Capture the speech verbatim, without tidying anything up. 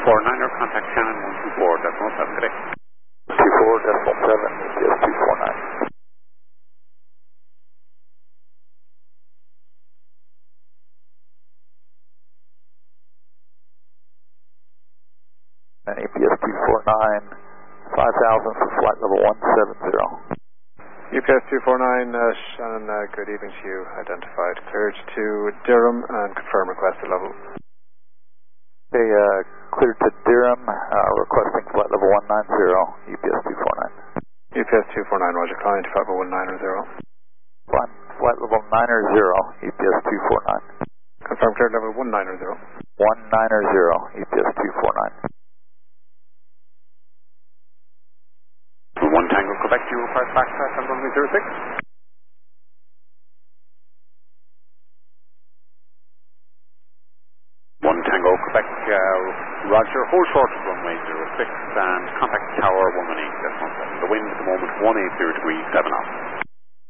four nine, or contact Shannon one two four, decimal seven, good day. two four decimal seven, E P S two four nine. And E P S two four nine, five thousand for flight level one seven zero. U P S two four nine, uh, Shannon, uh, good evening to you. Identified. Cleared to Durham and confirm requested level. Okay, uh, cleared to Durham, uh, requesting flight level one nine zero, U P S two four nine. U P S two four nine, roger, client, flight level one nine zero. Flight, flight level nine zero, U P S two four nine. Confirm cleared level one nine zero. one nine zero, U P S two four nine. one Tango, Quebec, do you require flash pass on runway zero six? one Tango, Quebec, uh, roger, hold short of runway zero six and contact tower one one eight, decimal seven. The wind at the moment one eighty degrees, seven knots.